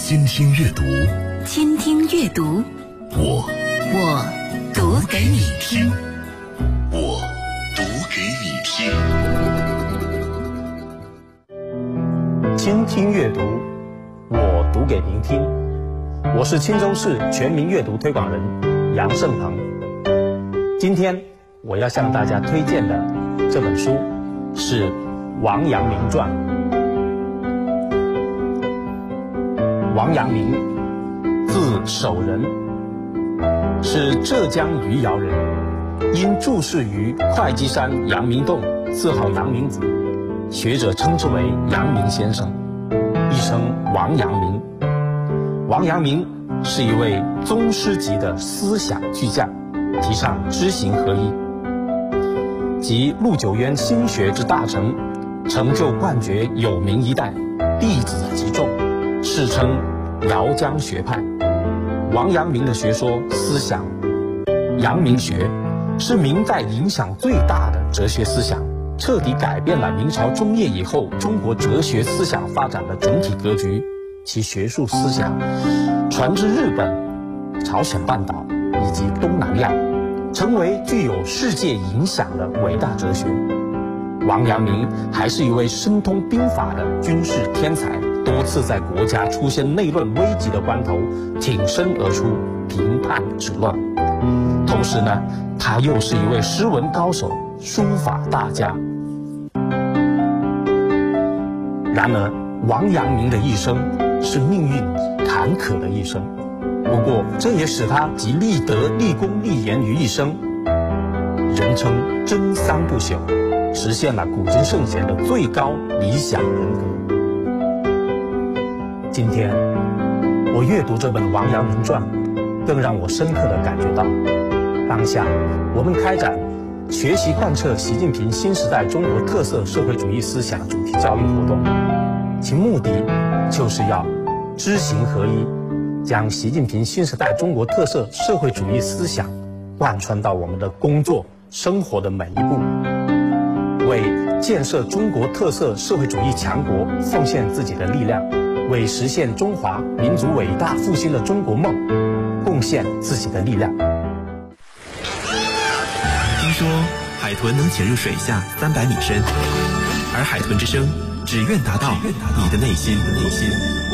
倾听阅读， 倾听阅读， 我读给你听， 我读给你听。 倾听阅读，我读给您听。我是青州市全民阅读推广人杨胜鹏。今天我要向大家推荐的这本书是王阳明传。王阳明，字守仁，是浙江余姚人，因注释于会稽山阳明洞，自号阳明子，学者称之为阳明先生，一生王阳明。王阳明是一位宗师级的思想巨匠，提倡知行合一，集陆九渊心学之大成，成就冠绝有名一代，弟子极众，世称姚江学派。王阳明的学说思想，阳明学是明代影响最大的哲学思想，彻底改变了明朝中叶以后中国哲学思想发展的整体格局。其学术思想传至日本、朝鲜半岛以及东南亚，成为具有世界影响的伟大哲学。王阳明还是一位深通兵法的军事天才，多次在国家出现内乱危急的关头挺身而出，平叛止乱。同时呢，他又是一位诗文高手，书法大家。然而王阳明的一生是命运坎坷的一生，不过这也使他集立德、立功、立言于一身，人称真三不朽，实现了古今圣贤的最高理想人格。今天我阅读这本《王阳明传》，更让我深刻地感觉到，当下我们开展学习贯彻习近平新时代中国特色社会主义思想主题教育活动，其目的就是要知行合一，将习近平新时代中国特色社会主义思想贯穿到我们的工作生活的每一步，为建设中国特色社会主义强国奉献自己的力量，为实现中华民族伟大复兴的中国梦贡献自己的力量。 听说海豚能潜入水下300米深，而海豚之声只愿达到你的内心。